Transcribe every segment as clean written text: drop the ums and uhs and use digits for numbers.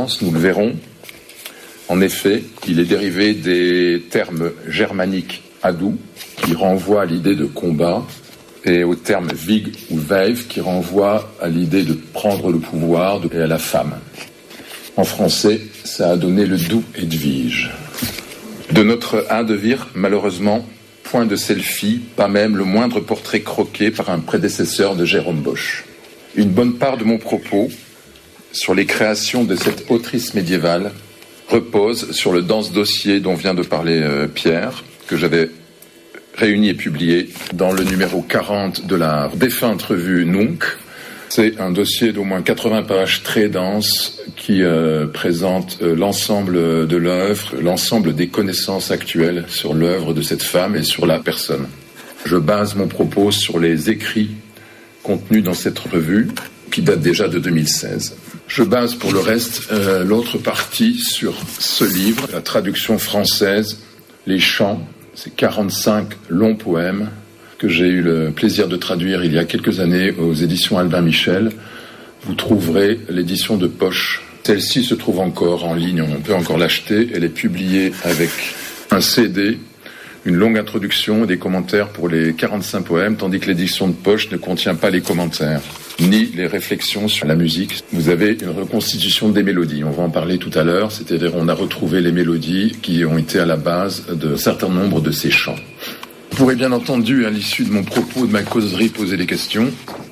sens, nous le verrons. En effet, il est dérivé des termes germaniques adu, qui renvoient à l'idée de combat, et au terme vig ou veif, qui renvoie à l'idée de prendre le pouvoir et à la femme. En français, ça a donné le doux Edwige. De notre Hadewir, malheureusement, point de selfie, pas même le moindre portrait croqué par un prédécesseur de Jérôme Bosch. Une bonne part de mon propos sur les créations de cette autrice médiévale repose sur le dense dossier dont vient de parler Pierre, que j'avais réuni et publié dans le numéro 40 de la défunte revue Nunc. C'est un dossier d'au moins 80 pages très dense qui présente l'ensemble de l'œuvre, l'ensemble des connaissances actuelles sur l'œuvre de cette femme et sur la personne. Je base mon propos sur les écrits contenus dans cette revue qui date déjà de 2016. Je base pour le reste l'autre partie sur ce livre, la traduction française, Les Chants, ces 45 longs poèmes que j'ai eu le plaisir de traduire il y a quelques années aux éditions Albin Michel. Vous trouverez l'édition de poche. Celle-ci se trouve encore en ligne, on peut encore l'acheter. Elle est publiée avec un CD, une longue introduction et des commentaires pour les 45 poèmes, tandis que l'édition de poche ne contient pas les commentaires, ni les réflexions sur la musique. Vous avez une reconstitution des mélodies, on va en parler tout à l'heure, c'est-à-dire on a retrouvé les mélodies qui ont été à la base d'un certain nombre de ces chants. Vous pourrez bien entendu, à l'issue de mon propos, de ma causerie, poser des questions.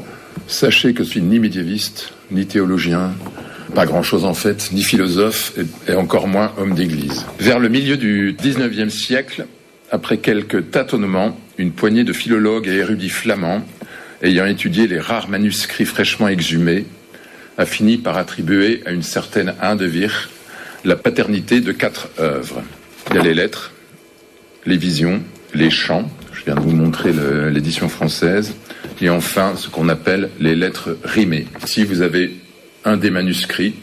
Sachez que je suis ni médiéviste, ni théologien, pas grand-chose en fait, ni philosophe, et encore moins homme d'église. Vers le milieu du XIXe siècle, après quelques tâtonnements, une poignée de philologues et érudits flamands, ayant étudié les rares manuscrits fraîchement exhumés, a fini par attribuer à une certaine Hadewir la paternité de 4 œuvres. Il y a les lettres, les visions, les chants, je viens de vous montrer l'édition française, et enfin ce qu'on appelle les lettres rimées. Ici vous avez un des manuscrits,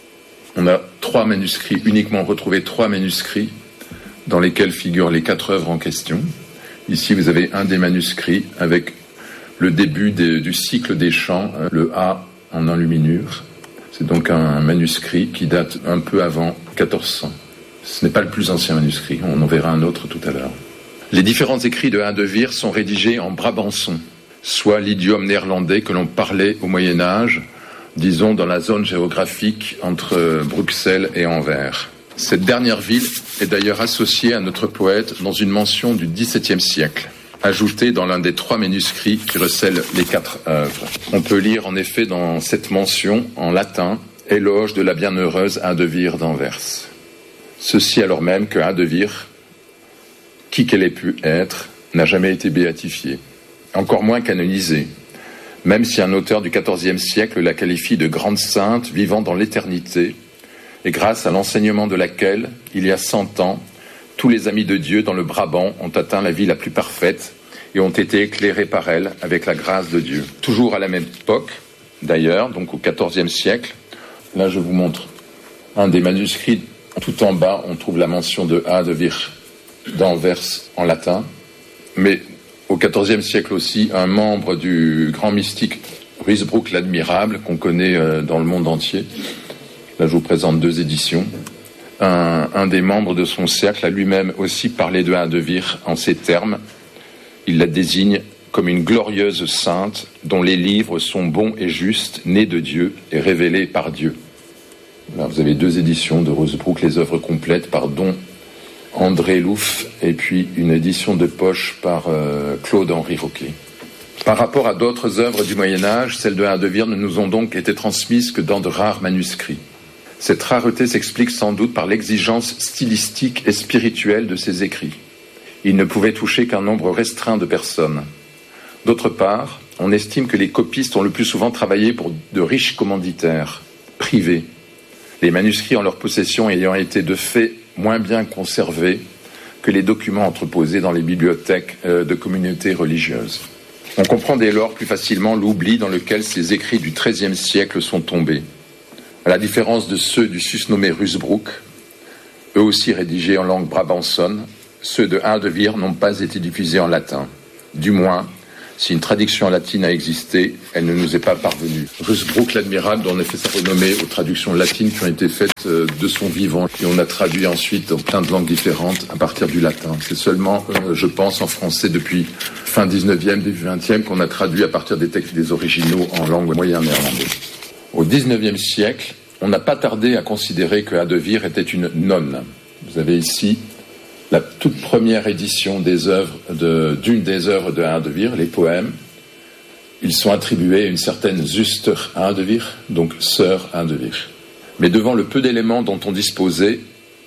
on a 3 manuscrits, uniquement retrouvé 3 manuscrits dans lesquels figurent les 4 œuvres en question. Ici vous avez un des manuscrits avec le début du cycle des chants, le A en enluminure. C'est donc un manuscrit qui date un peu avant 1400. Ce n'est pas le plus ancien manuscrit, on en verra un autre tout à l'heure. Les différents écrits de Hadewir sont rédigés en brabançon, soit l'idiome néerlandais que l'on parlait au Moyen-Âge, disons dans la zone géographique entre Bruxelles et Anvers. Cette dernière ville est d'ailleurs associée à notre poète dans une mention du XVIIe siècle, ajoutée dans l'un des 3 manuscrits qui recèlent les 4 œuvres. On peut lire en effet dans cette mention, en latin, « Éloge de la bienheureuse Hadewir d'Anvers ». Ceci alors même que Hadewir, qui qu'elle ait pu être, n'a jamais été béatifiée, encore moins canonisée, même si un auteur du XIVe siècle la qualifie de grande sainte vivant dans l'éternité, et grâce à l'enseignement de laquelle, il y a 100 ans, tous les amis de Dieu dans le Brabant ont atteint la vie la plus parfaite et ont été éclairés par elle avec la grâce de Dieu. Toujours à la même époque, d'ailleurs, donc au XIVe siècle, là je vous montre un des manuscrits, tout en bas on trouve la mention de Hadewir d'Anvers en latin, mais au XIVe siècle aussi, un membre du grand mystique Ruysbroek l'Admirable, qu'on connaît dans le monde entier. Là, je vous présente 2 éditions. Un des membres de son cercle a lui-même aussi parlé de Hadewir en ces termes. Il la désigne comme une glorieuse sainte dont les livres sont bons et justes, nés de Dieu et révélés par Dieu. Là, vous avez 2 éditions de Ruysbroek, les œuvres complètes par Don André Louf, et puis une édition de poche par Claude-Henri Roquet. Par rapport à d'autres œuvres du Moyen-Âge, celles de Hadewir ne nous ont donc été transmises que dans de rares manuscrits. Cette rareté s'explique sans doute par l'exigence stylistique et spirituelle de ses écrits. Il ne pouvait toucher qu'un nombre restreint de personnes. D'autre part, on estime que les copistes ont le plus souvent travaillé pour de riches commanditaires, privés, les manuscrits en leur possession ayant été de fait moins bien conservés que les documents entreposés dans les bibliothèques de communautés religieuses. On comprend dès lors plus facilement l'oubli dans lequel ces écrits du XIIIe siècle sont tombés. À la différence de ceux du susnommé Ruysbroek, eux aussi rédigés en langue brabançonne, ceux de Hadewir n'ont pas été diffusés en latin. Du moins, Si une traduction latine a existé, elle ne nous est pas parvenue. Rusbrook, l'admirable, dont on a fait sa renommée aux traductions latines qui ont été faites de son vivant. Et on a traduit ensuite dans plein de langues différentes à partir du latin. C'est seulement, je pense, en français depuis fin 19e, début 20e, qu'on a traduit à partir des textes des originaux en langue moyenne néerlandaise. Au 19e siècle, on n'a pas tardé à considérer que Hadewire était une nonne. Vous avez ici la toute première édition d'une des œuvres de Hadewire, les poèmes. Ils sont attribués à une certaine Zuster Hadewire, donc sœur Hadewire. Mais devant le peu d'éléments dont on disposait,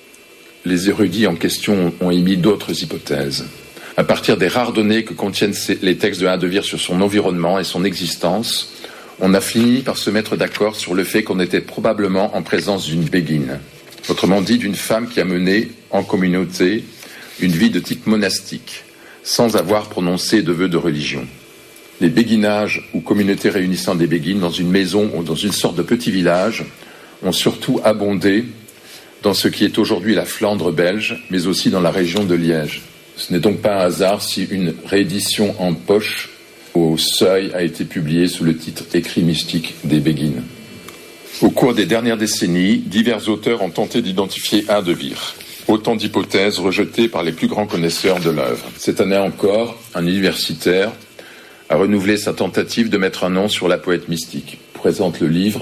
les érudits en question ont émis d'autres hypothèses. À partir des rares données que contiennent les textes de Hadewire sur son environnement et son existence, on a fini par se mettre d'accord sur le fait qu'on était probablement en présence d'une béguine. Autrement dit, d'une femme qui a mené, en communauté, une vie de type monastique, sans avoir prononcé de vœux de religion. Les béguinages ou communautés réunissant des béguines dans une maison ou dans une sorte de petit village ont surtout abondé dans ce qui est aujourd'hui la Flandre belge, mais aussi dans la région de Liège. Ce n'est donc pas un hasard si une réédition en poche au Seuil a été publiée sous le titre « Écrits mystiques des béguines ». Au cours des dernières décennies, divers auteurs ont tenté d'identifier Hadewire. Autant d'hypothèses rejetées par les plus grands connaisseurs de l'œuvre. Cette année encore, un universitaire a renouvelé sa tentative de mettre un nom sur la poète mystique. Il présente le livre.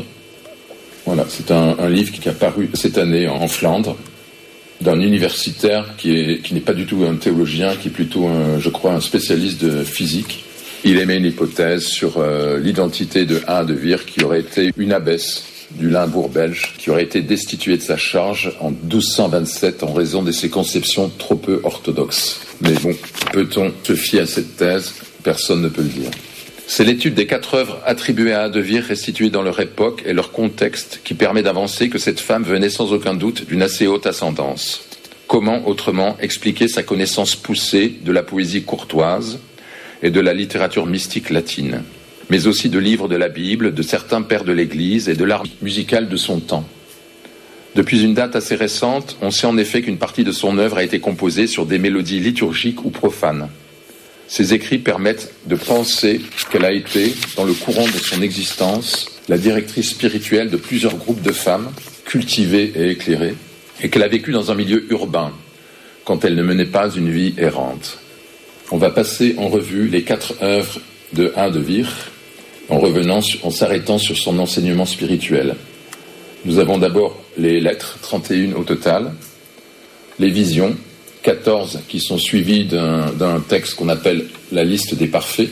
Voilà, c'est un livre qui a paru cette année en Flandre, d'un universitaire qui n'est pas du tout un théologien, qui est plutôt, je crois, un spécialiste de physique. Il émet une hypothèse sur l'identité de Hadewire qui aurait été une abbesse du Limbourg belge, qui aurait été destituée de sa charge en 1227 en raison de ses conceptions trop peu orthodoxes. Mais bon, peut-on se fier à cette thèse? Personne ne peut le dire. C'est l'étude des 4 œuvres attribuées à Hadewire restituées dans leur époque et leur contexte qui permet d'avancer que cette femme venait sans aucun doute d'une assez haute ascendance. Comment, autrement, expliquer sa connaissance poussée de la poésie courtoise et de la littérature mystique latine, mais aussi de livres de la Bible, de certains pères de l'Église et de l'art musical de son temps. Depuis une date assez récente, on sait en effet qu'une partie de son œuvre a été composée sur des mélodies liturgiques ou profanes. Ces écrits permettent de penser qu'elle a été, dans le courant de son existence, la directrice spirituelle de plusieurs groupes de femmes, cultivées et éclairées, et qu'elle a vécu dans un milieu urbain, quand elle ne menait pas une vie errante. On va passer en revue les 4 œuvres de Hadewire, en s'arrêtant sur son enseignement spirituel. Nous avons d'abord les lettres, 31 au total, les visions, 14 qui sont suivies d'un texte qu'on appelle la liste des parfaits,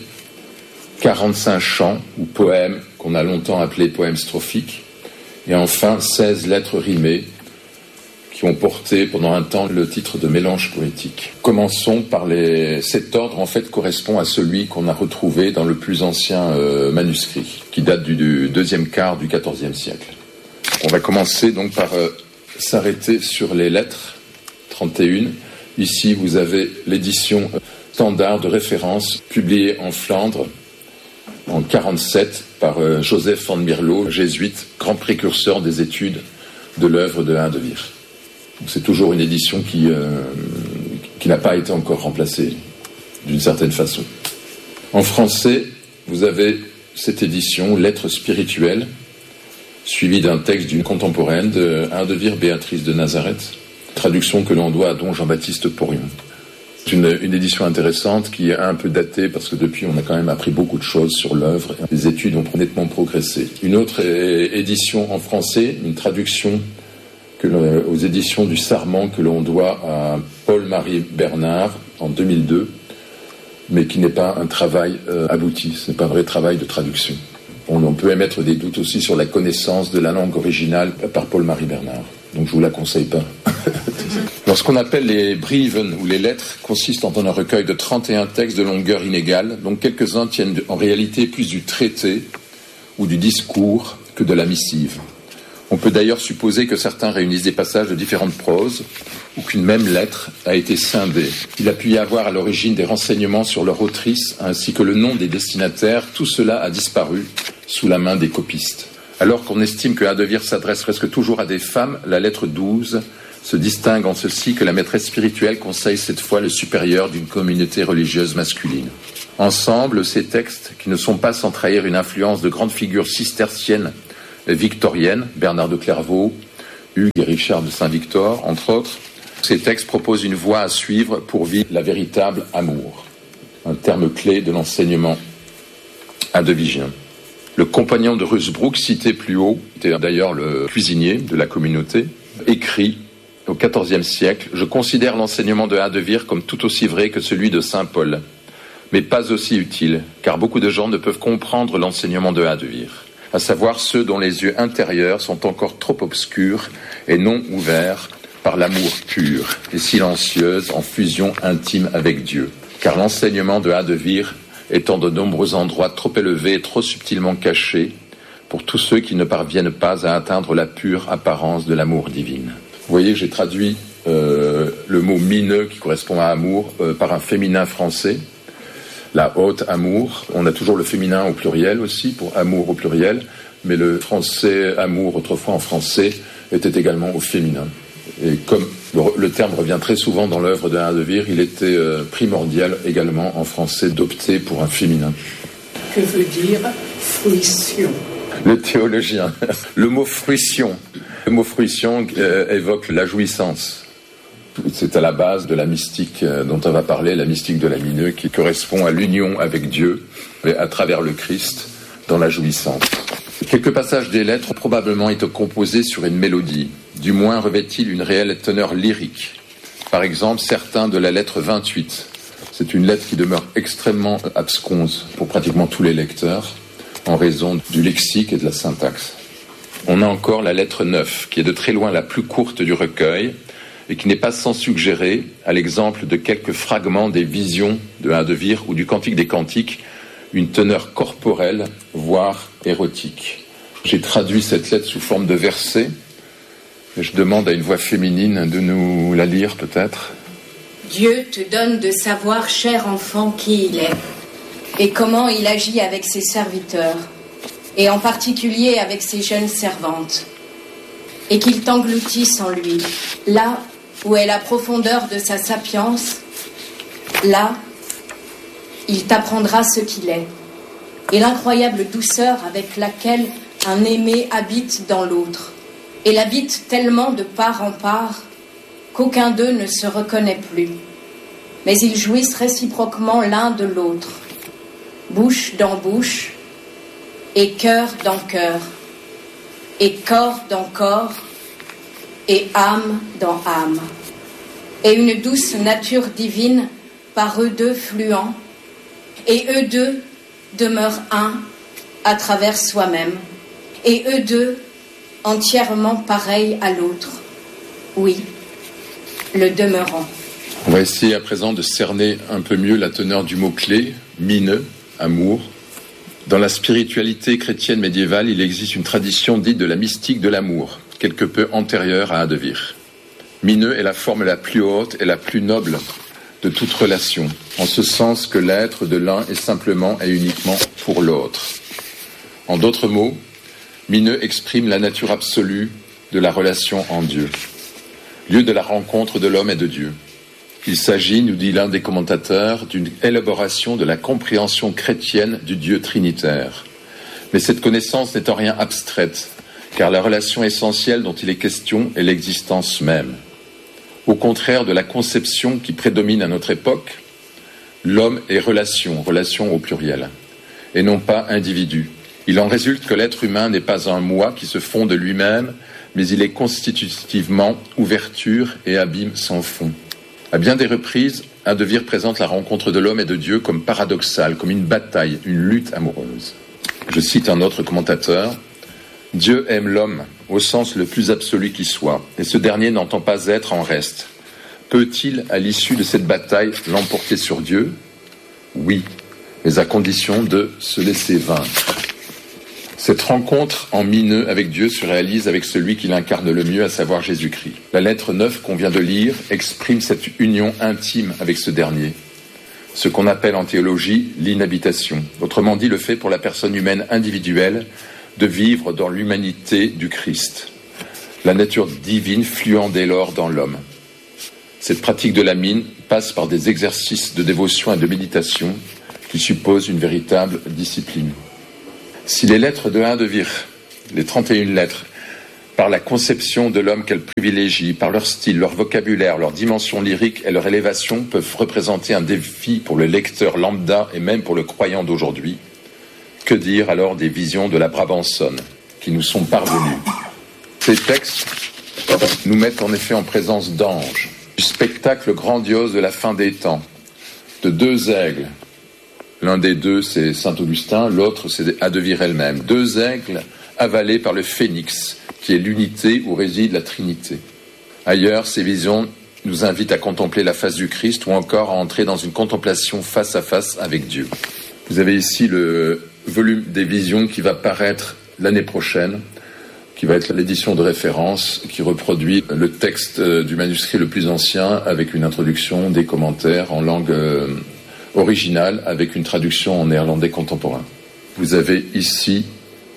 45 chants ou poèmes qu'on a longtemps appelés poèmes strophiques, et enfin 16 lettres rimées qui ont porté pendant un temps le titre de mélange poétique. Commençons par cet ordre en fait correspond à celui qu'on a retrouvé dans le plus ancien manuscrit, qui date du deuxième quart du XIVe siècle. On va commencer donc par s'arrêter sur les lettres, 31. Ici, vous avez l'édition standard de référence publiée en Flandre en 1947 par Joseph van Mierlo, jésuite, grand précurseur des études de l'œuvre de Hadewire. C'est toujours une édition qui n'a pas été encore remplacée d'une certaine façon. En français, vous avez cette édition, Lettres spirituelles, suivie d'un texte d'une contemporaine de Hadewire Béatrice de Nazareth, traduction que l'on doit à don Jean-Baptiste Porion. C'est une édition intéressante qui est un peu datée parce que depuis on a quand même appris beaucoup de choses sur l'œuvre. Les études ont nettement progressé. Une autre édition en français, une traduction aux éditions du Sarment que l'on doit à Paul-Marie Bernard en 2002, mais qui n'est pas un travail abouti, ce n'est pas un vrai travail de traduction. On peut émettre des doutes aussi sur la connaissance de la langue originale par Paul-Marie Bernard, donc je ne vous la conseille pas. Alors, ce qu'on appelle les brieven ou les lettres consistent en un recueil de 31 textes de longueur inégale, dont quelques-uns tiennent en réalité plus du traité ou du discours que de la missive. On peut d'ailleurs supposer que certains réunissent des passages de différentes proses ou qu'une même lettre a été scindée. Il a pu y avoir à l'origine des renseignements sur leur autrice ainsi que le nom des destinataires. Tout cela a disparu sous la main des copistes. Alors qu'on estime que Hadewire s'adresse presque toujours à des femmes, la lettre 12 se distingue en ceci que la maîtresse spirituelle conseille cette fois le supérieur d'une communauté religieuse masculine. Ensemble, ces textes, qui ne sont pas sans trahir une influence de grandes figures cisterciennes et victoriennes, Bernard de Clairvaux, Hugues et Richard de Saint-Victor, entre autres, ces textes proposent une voie à suivre pour vivre la véritable amour, un terme clé de l'enseignement hadovigien. Le compagnon de Rusbrook, cité plus haut, était d'ailleurs le cuisinier de la communauté, écrit au XIVe siècle « Je considère l'enseignement de Hadovire comme tout aussi vrai que celui de saint Paul, mais pas aussi utile, car beaucoup de gens ne peuvent comprendre l'enseignement de Hadovire, à savoir ceux dont les yeux intérieurs sont encore trop obscurs et non ouverts par l'amour pur et silencieuse en fusion intime avec Dieu. Car l'enseignement de Hadovire est en de nombreux endroits trop élevé et trop subtilement caché pour tous ceux qui ne parviennent pas à atteindre la pure apparence de l'amour divine. » Vous voyez, j'ai traduit le mot mineux qui correspond à amour par un féminin français, la haute amour. On a toujours le féminin au pluriel aussi, pour amour au pluriel, mais le français amour, autrefois en français, était également au féminin. Et comme le terme revient très souvent dans l'œuvre de Hadovire, il était primordial également en français d'opter pour un féminin. Que veut dire fruition ? Le théologien. Le mot fruition. Le mot fruition évoque la jouissance. C'est à la base de la mystique dont on va parler, la mystique de la Mineux, qui correspond à l'union avec Dieu à travers le Christ dans la jouissance. Quelques passages des lettres ont probablement été composés sur une mélodie. Du moins revêt-il une réelle teneur lyrique. Par exemple, certains de la lettre 28. C'est une lettre qui demeure extrêmement absconse pour pratiquement tous les lecteurs, en raison du lexique et de la syntaxe. On a encore la lettre 9, qui est de très loin la plus courte du recueil, et qui n'est pas sans suggérer, à l'exemple de quelques fragments des visions de Hadovire ou du Cantique des Cantiques, une teneur corporelle, voire érotique. J'ai traduit cette lettre sous forme de versets, et je demande à une voix féminine de nous la lire peut-être. Dieu te donne de savoir, cher enfant, qui il est, et comment il agit avec ses serviteurs, et en particulier avec ses jeunes servantes, et qu'il t'engloutisse en lui, là où est la profondeur de sa sapience, là, il t'apprendra ce qu'il est, et l'incroyable douceur avec laquelle un aimé habite dans l'autre, et l'habite tellement de part en part qu'aucun d'eux ne se reconnaît plus, mais ils jouissent réciproquement l'un de l'autre, bouche dans bouche, et cœur dans cœur, et corps dans corps, et âme dans âme, et une douce nature divine par eux deux fluent, et eux deux demeurent un à travers soi-même, et eux deux entièrement pareils à l'autre. Oui, le demeurant. On va essayer à présent de cerner un peu mieux la teneur du mot-clé, mineux, amour. Dans la spiritualité chrétienne médiévale, il existe une tradition dite de la mystique de l'amour, quelque peu antérieure à Hadovire. Mineux est la forme la plus haute et la plus noble de toute relation, en ce sens que l'être de l'un est simplement et uniquement pour l'autre. En d'autres mots, mineux exprime la nature absolue de la relation en Dieu, lieu de la rencontre de l'homme et de Dieu. Il s'agit, nous dit l'un des commentateurs, d'une élaboration de la compréhension chrétienne du Dieu trinitaire. Mais cette connaissance n'est en rien abstraite, car la relation essentielle dont il est question est l'existence même. Au contraire de la conception qui prédomine à notre époque, l'homme est relation, relation au pluriel, et non pas individu. Il en résulte que l'être humain n'est pas un moi qui se fonde de lui-même, mais il est constitutivement ouverture et abîme sans fond. À bien des reprises, Hadovire présente la rencontre de l'homme et de Dieu comme paradoxale, comme une bataille, une lutte amoureuse. Je cite un autre commentateur. « Dieu aime l'homme au sens le plus absolu qui soit, et ce dernier n'entend pas être en reste. Peut-il, à l'issue de cette bataille, l'emporter sur Dieu ? Oui, mais à condition de se laisser vaincre. » Cette rencontre en mineux avec Dieu se réalise avec celui qui l'incarne le mieux, à savoir Jésus-Christ. La lettre 9 qu'on vient de lire exprime cette union intime avec ce dernier, ce qu'on appelle en théologie l'inhabitation. Autrement dit, le fait pour la personne humaine individuelle de vivre dans l'humanité du Christ. la nature divine fluant dès lors dans l'homme. Cette pratique de la mine passe par des exercices de dévotion et de méditation qui supposent une véritable discipline. Si les lettres de Anne de Weer, les 31 lettres, par la conception de l'homme qu'elles privilégient, par leur style, leur vocabulaire, leur dimension lyrique et leur élévation, peuvent représenter un défi pour le lecteur lambda et même pour le croyant d'aujourd'hui, que dire alors des visions de la Brabançonne qui nous sont parvenues? Ces textes nous mettent en effet en présence d'anges, du spectacle grandiose de la fin des temps, de deux aigles. L'un des deux, c'est Saint-Augustin, l'autre, c'est Anne de Weer elle-même. Deux aigles avalés par le phénix, qui est l'unité où réside la Trinité. Ailleurs, ces visions nous invitent à contempler la face du Christ ou encore à entrer dans une contemplation face à face avec Dieu. Vous avez ici le volume des visions qui va paraître l'année prochaine, qui va être l'édition de référence, qui reproduit le texte du manuscrit le plus ancien avec une introduction, des commentaires en langue originale avec une traduction en néerlandais contemporain. Vous avez ici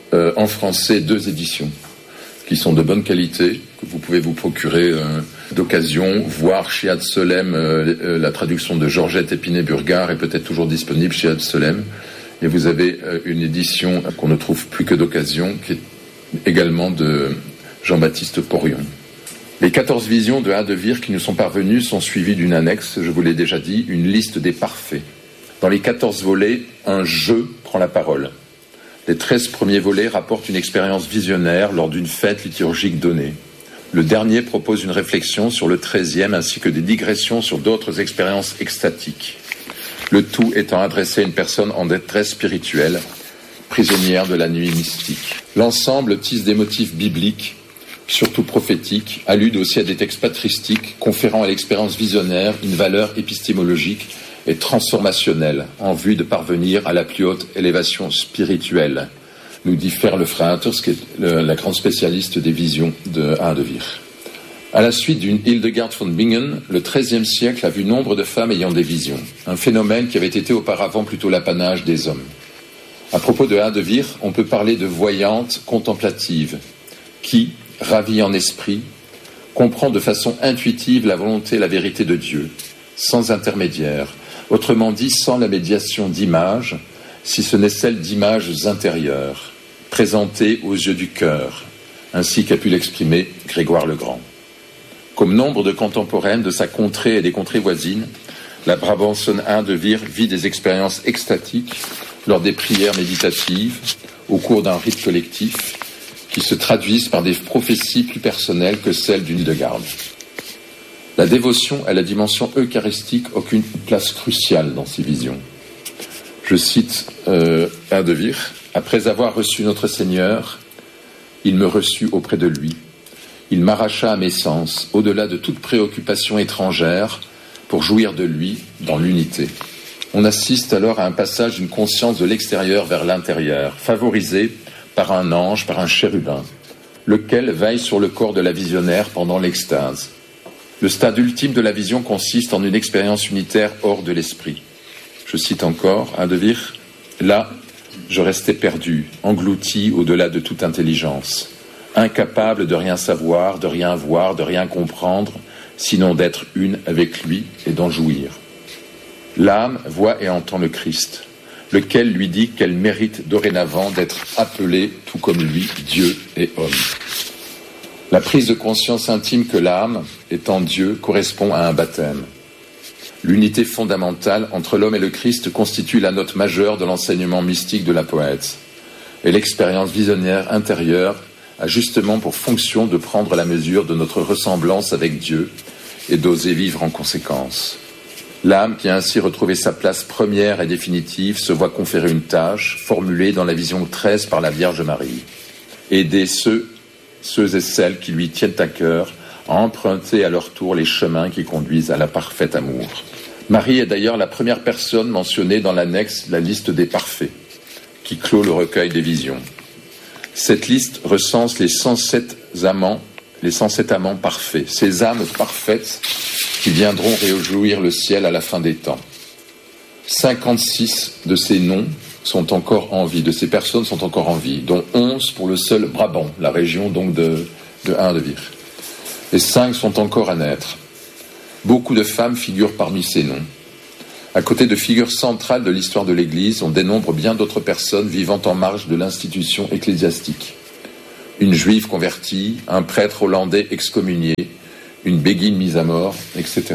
en français 2 éditions qui sont de bonne qualité, que vous pouvez vous procurer d'occasion, voir chez Adselem la traduction de Georgette Épinay-Burgard est peut-être toujours disponible chez Adselem. Et vous avez une édition qu'on ne trouve plus que d'occasion, qui est également de Jean-Baptiste Porion. Les 14 visions de Anne de Weer qui nous sont parvenues sont suivies d'une annexe, je vous l'ai déjà dit, une liste des parfaits. Dans les 14 volets, un « je » prend la parole. Les 13 premiers volets rapportent une expérience visionnaire lors d'une fête liturgique donnée. Le dernier propose une réflexion sur le 13e ainsi que des digressions sur d'autres expériences extatiques. Le tout étant adressé à une personne en détresse spirituelle, prisonnière de la nuit mystique. L'ensemble tisse des motifs bibliques, surtout prophétiques, allude aussi à des textes patristiques, conférant à l'expérience visionnaire une valeur épistémologique et transformationnelle en vue de parvenir à la plus haute élévation spirituelle, nous dit Ferle Fraaters, qui est la grande spécialiste des visions de Anne de Weer. À la suite d'une Hildegard von Bingen, le XIIIe siècle a vu nombre de femmes ayant des visions, un phénomène qui avait été auparavant plutôt l'apanage des hommes. À propos de Anne de Weer, on peut parler de voyante contemplative, qui, ravie en esprit, comprend de façon intuitive la volonté et la vérité de Dieu, sans intermédiaire, autrement dit sans la médiation d'images, si ce n'est celle d'images intérieures, présentées aux yeux du cœur, ainsi qu'a pu l'exprimer Grégoire le Grand. Comme nombre de contemporaines de sa contrée et des contrées voisines, la Brabançonne Anne de Weer vit des expériences extatiques lors des prières méditatives, au cours d'un rite collectif, qui se traduisent par des prophéties plus personnelles que celles d'une Hildegard. La dévotion à la dimension eucharistique occupe une place cruciale dans ces visions. Je cite Anne de Weer, « Après avoir reçu notre Seigneur, il me reçut auprès de lui. Il m'arracha à mes sens, au-delà de toute préoccupation étrangère, pour jouir de lui dans l'unité. » On assiste alors à un passage d'une conscience de l'extérieur vers l'intérieur, favorisé par un ange, par un chérubin, lequel veille sur le corps de la visionnaire pendant l'extase. Le stade ultime de la vision consiste en une expérience unitaire hors de l'esprit. Je cite encore Anne de Weer, « Là, je restais perdu, englouti au-delà de toute intelligence, incapable de rien savoir, de rien voir, de rien comprendre, sinon d'être une avec lui et d'en jouir. L'âme voit et entend le Christ, lequel lui dit qu'elle mérite dorénavant d'être appelée, tout comme lui, Dieu et homme. La prise de conscience intime que l'âme, étant Dieu, correspond à un baptême. L'unité fondamentale entre l'homme et le Christ constitue la note majeure de l'enseignement mystique de la poète. Et l'expérience visionnaire intérieure a justement pour fonction de prendre la mesure de notre ressemblance avec Dieu et d'oser vivre en conséquence. L'âme qui a ainsi retrouvé sa place première et définitive se voit conférer une tâche formulée dans la vision 13 par la Vierge Marie. Aider ceux et celles qui lui tiennent à cœur à emprunter à leur tour les chemins qui conduisent à la parfaite amour. Marie est d'ailleurs la première personne mentionnée dans l'annexe La liste des parfaits, qui clôt le recueil des visions. Cette liste recense les 107 amants parfaits, ces âmes parfaites qui viendront réjouir le ciel à la fin des temps. 56 de ces noms sont encore en vie, de ces personnes sont encore en vie, dont 11 pour le seul Brabant, la région donc de Hadewig. Et 5 sont encore à naître. Beaucoup de femmes figurent parmi ces noms. À côté de figures centrales de l'histoire de l'Église, on dénombre bien d'autres personnes vivant en marge de l'institution ecclésiastique. Une juive convertie, un prêtre hollandais excommunié, une béguine mise à mort, etc.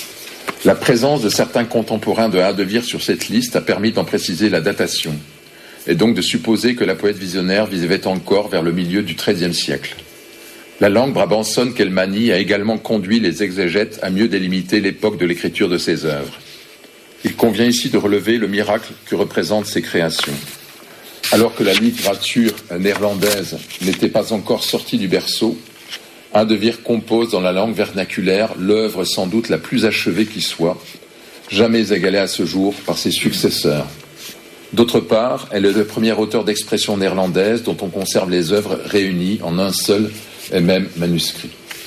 La présence de certains contemporains de Hadewig sur cette liste a permis d'en préciser la datation, et donc de supposer que la poète visionnaire vivait encore vers le milieu du XIIIe siècle. La langue brabançonne qu'elle manie a également conduit les exégètes à mieux délimiter l'époque de l'écriture de ses œuvres. Il convient ici de relever le miracle que représentent ces créations. Alors que la littérature néerlandaise n'était pas encore sortie du berceau, Hadewig compose dans la langue vernaculaire l'œuvre sans doute la plus achevée qui soit, jamais égalée à ce jour par ses successeurs. D'autre part, elle est le premier auteur d'expression néerlandaise dont on conserve les œuvres réunies en un seul et même manuscrit.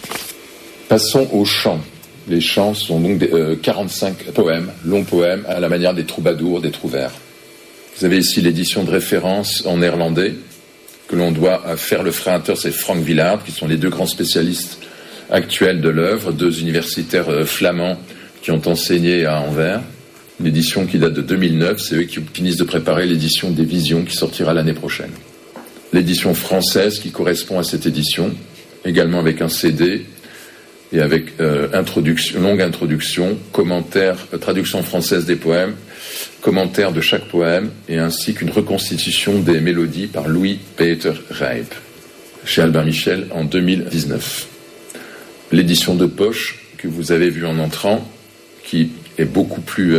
Passons aux chants. Les chants sont donc 45 poèmes, longs poèmes, à la manière des troubadours, des trouvères. Vous avez ici l'édition de référence en néerlandais, que l'on doit à Ferle Frainters et Frank Willaert, qui sont les deux grands spécialistes actuels de l'œuvre, deux universitaires flamands qui ont enseigné à Anvers. L'édition qui date de 2009, c'est eux qui finissent de préparer l'édition des Visions qui sortira l'année prochaine. L'édition française qui correspond à cette édition, également avec un CD et avec longue introduction, commentaire, traduction française des poèmes, commentaire de chaque poème et ainsi qu'une reconstitution des mélodies par Louis-Peter Rijp chez Albin Michel en 2019. L'édition de poche que vous avez vue en entrant, qui est beaucoup plus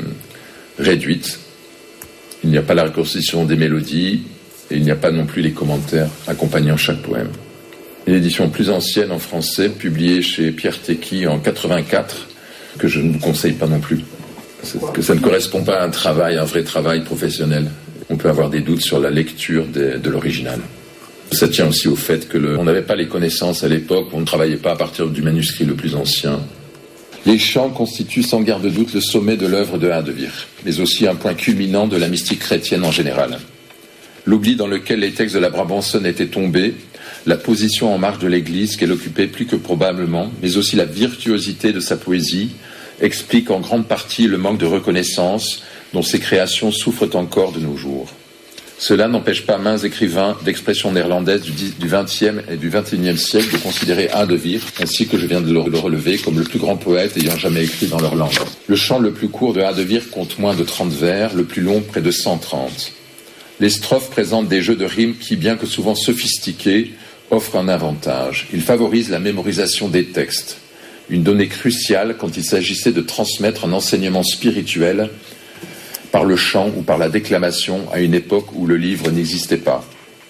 réduite. Il n'y a pas la reconstitution des mélodies et il n'y a pas non plus les commentaires accompagnant chaque poème. L'édition plus ancienne en français, publiée chez Pierre Tecky en 84, que je ne vous conseille pas non plus. Que ça ne correspond pas à un vrai travail professionnel. On peut avoir des doutes sur la lecture de l'original. Ça tient aussi au fait qu'on n'avait pas les connaissances à l'époque, on ne travaillait pas à partir du manuscrit le plus ancien. Les chants constituent sans garde de doute le sommet de l'œuvre de Hadewig, mais aussi un point culminant de la mystique chrétienne en général. L'oubli dans lequel les textes de la Brabançonne étaient tombés, la position en marge de l'Église qu'elle occupait plus que probablement, mais aussi la virtuosité de sa poésie, explique en grande partie le manque de reconnaissance dont ses créations souffrent encore de nos jours. Cela n'empêche pas maints écrivains d'expression néerlandaise du XXe et du XXIe siècle de considérer Hadewig, ainsi que je viens de le relever, comme le plus grand poète ayant jamais écrit dans leur langue. Le chant le plus court de Hadewig compte moins de 30 vers, le plus long près de 130. Les strophes présentent des jeux de rimes qui, bien que souvent sophistiqués, offrent un avantage. Ils favorisent la mémorisation des textes, une donnée cruciale quand il s'agissait de transmettre un enseignement spirituel par le chant ou par la déclamation à une époque où le livre n'existait pas.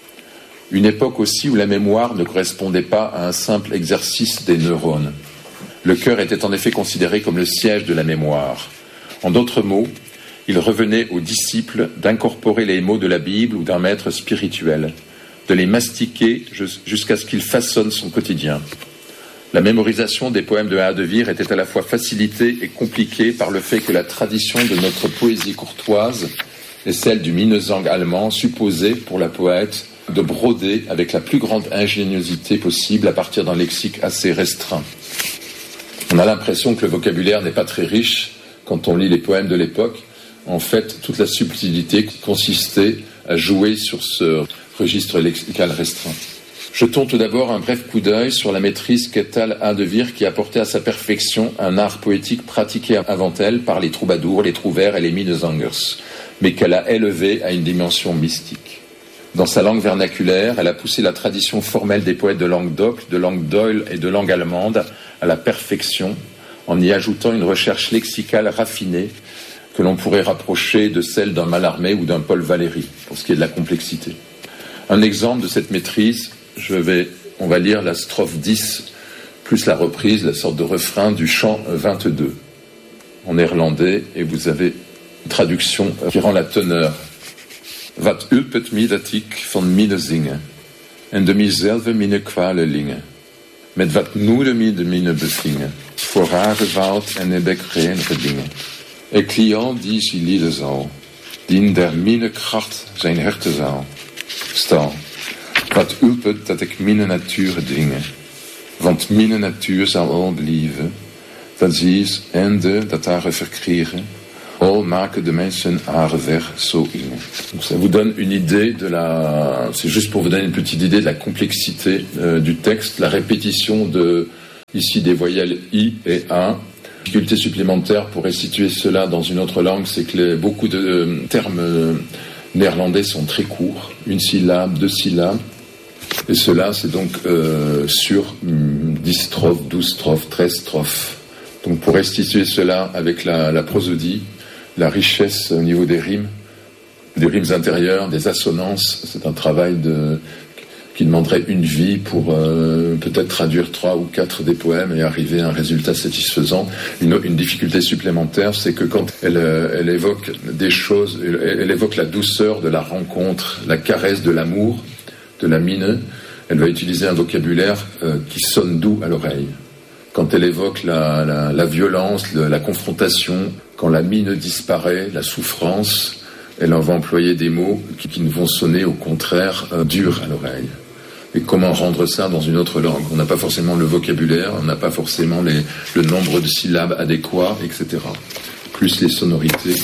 Une époque aussi où la mémoire ne correspondait pas à un simple exercice des neurones. Le cœur était en effet considéré comme le siège de la mémoire. En d'autres mots, il revenait aux disciples d'incorporer les mots de la Bible ou d'un maître spirituel, de les mastiquer jusqu'à ce qu'il façonne son quotidien. La mémorisation des poèmes de Hadewig était à la fois facilitée et compliquée par le fait que la tradition de notre poésie courtoise et celle du Minnesang allemand supposait pour la poète de broder avec la plus grande ingéniosité possible à partir d'un lexique assez restreint. On a l'impression que le vocabulaire n'est pas très riche quand on lit les poèmes de l'époque. En fait, toute la subtilité consistait à jouer sur ce registre lexical restreint. Jetons tout d'abord un bref coup d'œil sur la maîtrise qu'étale Hadewig qui apportait à sa perfection un art poétique pratiqué avant elle par les troubadours, les trouvères et les Minnesangers, mais qu'elle a élevé à une dimension mystique. Dans sa langue vernaculaire, elle a poussé la tradition formelle des poètes de langue d'oc, de langue d'oil et de langue allemande à la perfection, en y ajoutant une recherche lexicale raffinée que l'on pourrait rapprocher de celle d'un Mallarmé ou d'un Paul Valéry, pour ce qui est de la complexité. Un exemple de cette maîtrise, on va lire la strophe 10, plus la reprise, la sorte de refrain du chant 22, en néerlandais, et vous avez une traduction qui rend la teneur. Wat ulpet mi dat ik van mine zinge, en de mizelve mine kwale linge, met wat noede mi de mine bevinge, voor rare woud en nebek reinige dingen. Een client die ze lieden zal, die in der mine kracht zijn herte zal. Stal. Wat ulpet dat ik mijn natuur dingen, want mijn natuur zal al blijven, dat ze is einde dat haar verkrijgen, al maken de mensen haar weg zo in. Donc ça vous donne une idée de la, c'est juste pour vous donner une petite idée de la complexité du texte, la répétition de ici des voyelles I et A. Difficulté supplémentaire pour restituer cela dans une autre langue, c'est que beaucoup de termes néerlandais sont très courts, une syllabe, 2 syllabes. Et cela, c'est donc sur 10 strophes, 12 strophes, 13 strophes. Donc pour restituer cela avec la prosodie, la richesse au niveau des rimes intérieures, des assonances, c'est un travail qui demanderait une vie pour peut-être traduire 3 ou 4 des poèmes et arriver à un résultat satisfaisant. Une difficulté supplémentaire, c'est que quand elle évoque des choses, elle évoque la douceur de la rencontre, la caresse de l'amour, de la mine, elle va utiliser un vocabulaire qui sonne doux à l'oreille. Quand elle évoque la violence, la confrontation, quand la mine disparaît, la souffrance, elle en va employer des mots qui ne vont sonner au contraire durs à l'oreille. Et comment rendre ça dans une autre langue? On n'a pas forcément le vocabulaire, on n'a pas forcément le nombre de syllabes adéquats, etc. Plus les sonorités.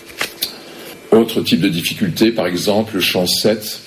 Autre type de difficulté, par exemple, le chant 7,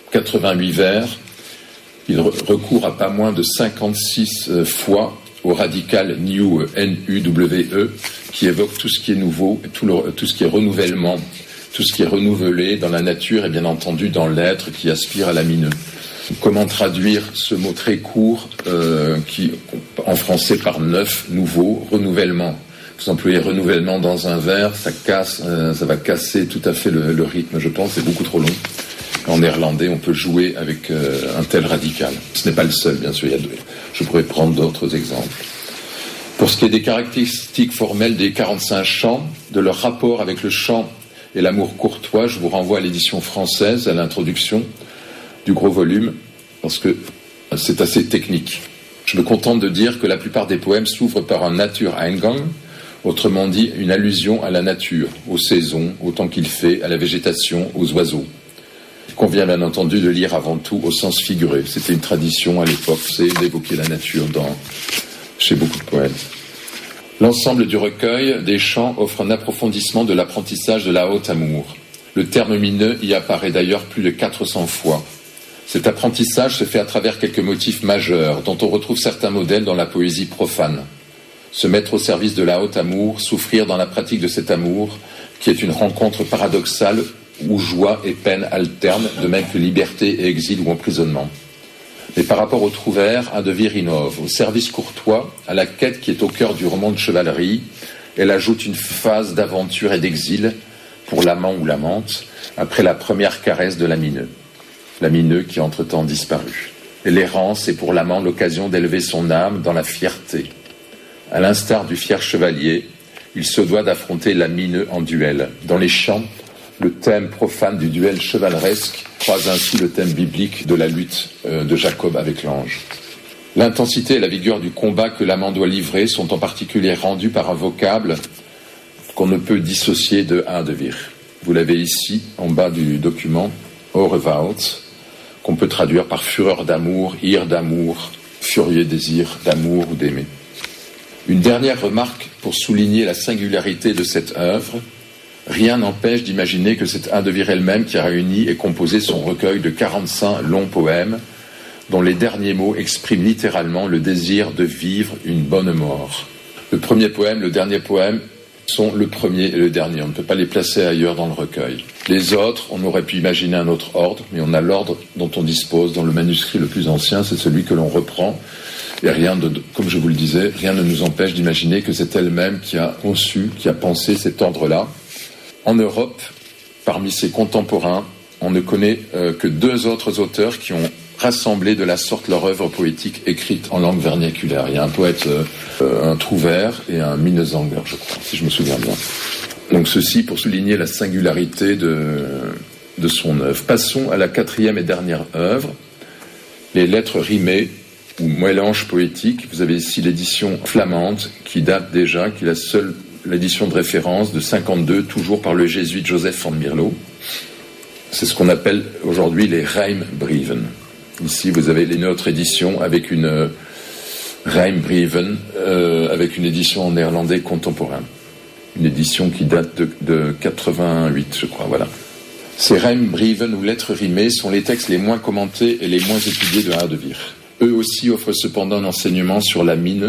88 vers, il recourt à pas moins de 56 fois au radical new, N-U-W-E, qui évoque tout ce qui est nouveau, tout ce qui est renouvellement, tout ce qui est renouvelé dans la nature et bien entendu dans l'être qui aspire à la mineux. Comment traduire ce mot très court qui, en français par neuf, nouveau, renouvellement? Vous employez renouvellement dans un vers, ça va casser tout à fait le rythme, je pense, c'est beaucoup trop long. En néerlandais, on peut jouer avec un tel radical. Ce n'est pas le seul, bien sûr, je pourrais prendre d'autres exemples. Pour ce qui est des caractéristiques formelles des 45 chants, de leur rapport avec le chant et l'amour courtois, je vous renvoie à l'édition française, à l'introduction du gros volume, parce que c'est assez technique. Je me contente de dire que la plupart des poèmes s'ouvrent par un Natureingang, autrement dit une allusion à la nature, aux saisons, au temps qu'il fait, à la végétation, aux oiseaux. Il convient bien entendu de lire avant tout au sens figuré. C'était une tradition à l'époque, c'est d'évoquer la nature chez beaucoup de poètes. L'ensemble du recueil des chants offre un approfondissement de l'apprentissage de la haute amour. Le terme mineux y apparaît d'ailleurs plus de 400 fois. Cet apprentissage se fait à travers quelques motifs majeurs, dont on retrouve certains modèles dans la poésie profane. Se mettre au service de la haute amour, souffrir dans la pratique de cet amour, qui est une rencontre paradoxale où joie et peine alternent, de même que liberté et exil ou emprisonnement. Mais par rapport au trouvère, un de Virinov, au service courtois, à la quête qui est au cœur du roman de chevalerie, elle ajoute une phase d'aventure et d'exil pour l'amant ou l'amante, après la première caresse de la mineux qui a entre-temps disparu. Et l'errance est pour l'amant l'occasion d'élever son âme dans la fierté. À l'instar du fier chevalier, il se doit d'affronter la mineux en duel. Dans les chants, le thème profane du duel chevaleresque croise ainsi le thème biblique de la lutte de Jacob avec l'ange. L'intensité et la vigueur du combat que l'amant doit livrer sont en particulier rendues par un vocable qu'on ne peut dissocier de Adevir. Vous l'avez ici, en bas du document, Orewoud, qu'on peut traduire par fureur d'amour, ire d'amour, furieux désir d'amour ou d'aimer. Une dernière remarque pour souligner la singularité de cette œuvre. Rien n'empêche d'imaginer que c'est Adevir elle-même qui a réuni et composé son recueil de 45 longs poèmes, dont les derniers mots expriment littéralement le désir de vivre une bonne mort. Le premier poème, le dernier poème sont le premier et le dernier. On ne peut pas les placer ailleurs dans le recueil. Les autres, on aurait pu imaginer un autre ordre, mais on a l'ordre dont on dispose dans le manuscrit le plus ancien, c'est celui que l'on reprend. Et comme je vous le disais, rien ne nous empêche d'imaginer que c'est elle-même qui a conçu, qui a pensé cet ordre-là. En Europe, parmi ses contemporains, on ne connaît que 2 autres auteurs qui ont rassemblé de la sorte leur œuvre poétique écrite en langue vernaculaire. Il y a un poète, un trouvère et un Minnesänger, je crois, si je me souviens bien. Donc ceci pour souligner la singularité de son œuvre. Passons à la 4e et dernière œuvre, les lettres rimées ou mélanges poétiques. Vous avez ici l'édition flamande qui date déjà, qui est l'édition de référence de 52, toujours par le jésuite Joseph van Mierlo. C'est ce qu'on appelle aujourd'hui les Rijmbrieven. Ici, vous avez une autre édition avec une Rijmbrieven, avec une édition en néerlandais contemporain. Une édition qui date de 88, je crois, voilà. Ces Rijmbrieven ou lettres rimées sont les textes les moins commentés et les moins étudiés de Hadewig. Eux aussi offrent cependant un enseignement sur la mine